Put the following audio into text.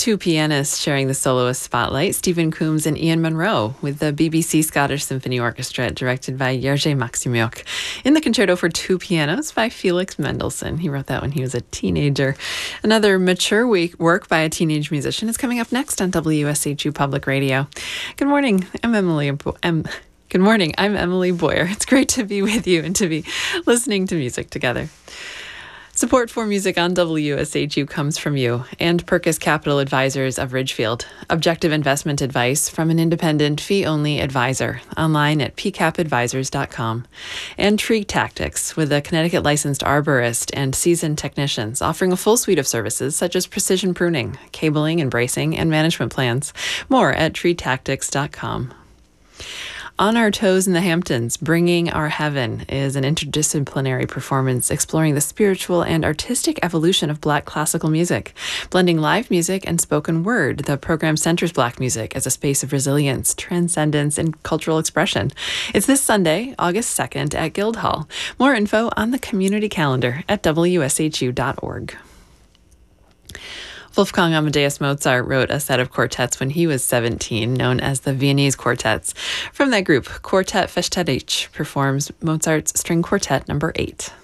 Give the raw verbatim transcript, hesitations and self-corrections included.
Two pianists sharing the soloist spotlight, Stephen Coombs and Ian Munro, with the B B C Scottish Symphony Orchestra directed by Jerzy Maksymyuk, in the Concerto for Two Pianos by Felix Mendelssohn. He wrote that when he was a teenager. Another mature week work by a teenage musician is coming up next on W S H U Public Radio. Good morning. I'm Emily. I'm, good morning. I'm Emily Boyer. It's great to be with you and to be listening to music together. Support for music on W S H U comes from you and Perkus Capital Advisors of Ridgefield. Objective investment advice from an independent fee-only advisor. Online at p cap advisors dot com. And Tree Tactics, with a Connecticut licensed arborist and seasoned technicians offering a full suite of services such as precision pruning, cabling and bracing, and management plans. More at tree tactics dot com. On Our Toes in the Hamptons, Bringing Our Heaven is an interdisciplinary performance exploring the spiritual and artistic evolution of Black classical music. Blending live music and spoken word, the program centers Black music as a space of resilience, transcendence, and cultural expression. It's this Sunday, August second, at Guildhall. More info on the community calendar at w s h u dot org. Wolfgang Amadeus Mozart wrote a set of quartets when he was seventeen, known as the Viennese Quartets. From that group, Quartet Festlich performs Mozart's String Quartet number eight.